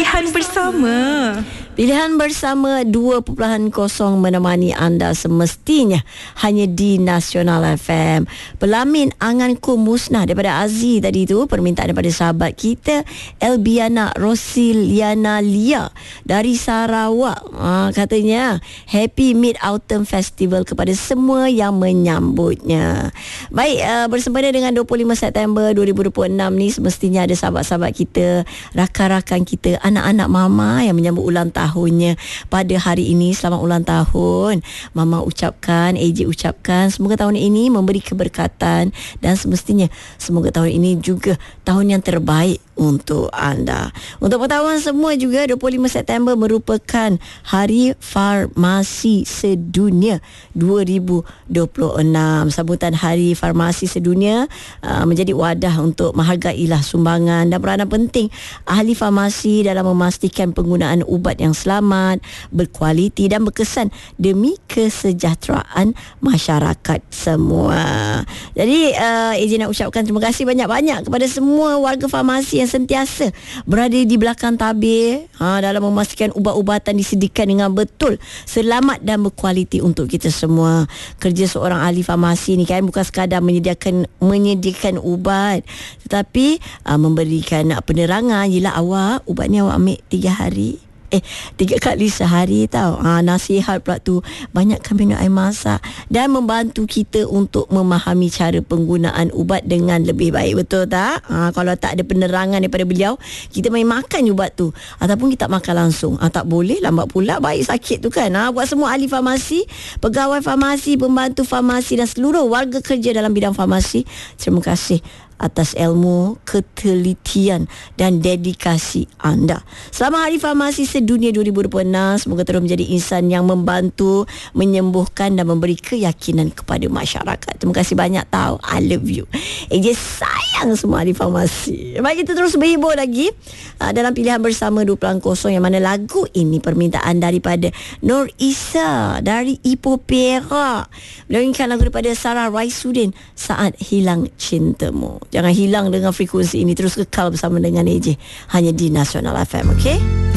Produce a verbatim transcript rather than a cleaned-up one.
Pilihan bersama. Pilihan bersama dua perpuluhan kosong menemani anda semestinya hanya di Nasional F M. Pelamin anganku musnah daripada Aziz tadi tu, permintaan daripada sahabat kita Elbiana Rosiliana Lia dari Sarawak. Ha, katanya Happy Mid Autumn Festival kepada semua yang menyambutnya. Baik, uh, bersempena dengan dua puluh lima September dua ribu dua puluh enam ni, semestinya ada sahabat-sahabat kita, rakan-rakan kita, anak-anak mama yang menyambut ulang tahun tahunnya pada hari ini. Selamat ulang tahun Mama ucapkan, A J ucapkan, semoga tahun ini memberi keberkatan dan semestinya semoga tahun ini juga tahun yang terbaik untuk anda. Untuk pengetahuan semua juga, dua puluh lima September merupakan Hari Farmasi Sedunia dua ribu dua puluh enam. Sambutan Hari Farmasi Sedunia uh, menjadi wadah untuk menghargailah sumbangan dan peranan penting ahli farmasi dalam memastikan penggunaan ubat yang selamat, berkualiti dan berkesan demi kesejahteraan masyarakat semua. Jadi uh, A J nak ucapkan terima kasih banyak-banyak kepada semua warga farmasi yang sentiasa berada di belakang tabir ha, dalam memastikan ubat-ubatan disediakan dengan betul, selamat dan berkualiti untuk kita semua. Kerja seorang ahli farmasi ni kan bukan sekadar menyediakan menyediakan ubat, tetapi uh, memberikan uh, penerangan. Yelah awak, ubat ni awak ambil tiga hari Eh, tiga kali sehari tau. ha, Nasihat pula tu, banyakkan minum air masak dan membantu kita untuk memahami cara penggunaan ubat dengan lebih baik. Betul tak? Ha, kalau tak ada penerangan daripada beliau, kita main makan ubat tu ataupun kita makan langsung. ha, Tak boleh, lambat pula baik sakit tu kan. ha, Buat semua ahli farmasi, pegawai farmasi, pembantu farmasi dan seluruh warga kerja dalam bidang farmasi, terima kasih atas ilmu, ketelitian dan dedikasi anda. Selamat Hari Farmasi Sedunia dua ribu dua puluh enam. Semoga terus menjadi insan yang membantu, menyembuhkan dan memberi keyakinan kepada masyarakat. Terima kasih banyak tau. I love you. A J sayang semua ahli farmasi. Baik, kita terus berhibur lagi uh, dalam pilihan bersama dua puluhan kosong, yang mana lagu ini permintaan daripada Nur Isa dari Ipoh Perak. Beliau inginkan lagu daripada Sarah Raisuddin, Saat Hilang Cintamu. Jangan hilang dengan frekuensi ini, terus kekal bersama dengan A J hanya di Nasional F M, okey?